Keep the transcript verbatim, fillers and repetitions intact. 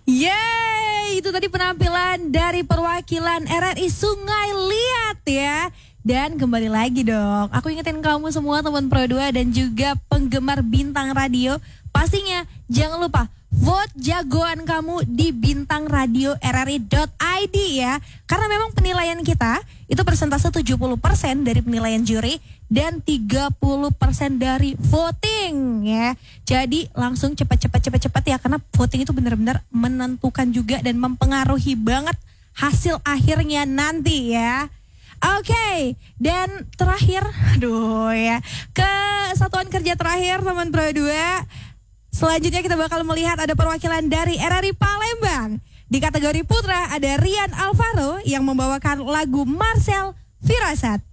Yeay, itu tadi penampilan dari perwakilan R R I Sungai Liat ya. Dan kembali lagi dong, aku ingetin kamu semua teman Pro dua dan juga penggemar Bintang Radio. Pastinya jangan lupa vote jagoan kamu di bintang radio r r i dot i d ya. Karena memang penilaian kita itu persentase tujuh puluh persen dari penilaian juri dan tiga puluh persen dari voting ya. Jadi langsung cepat-cepat-cepat-cepat ya, karena voting itu benar-benar menentukan juga dan mempengaruhi banget hasil akhirnya nanti ya. Oke, okay. Dan terakhir, aduh ya, ke satuan kerja terakhir teman Pro dua. Selanjutnya kita bakal melihat ada perwakilan dari R R I Palembang. Di kategori putra ada Rian Alvaro yang membawakan lagu Marcel Firasat.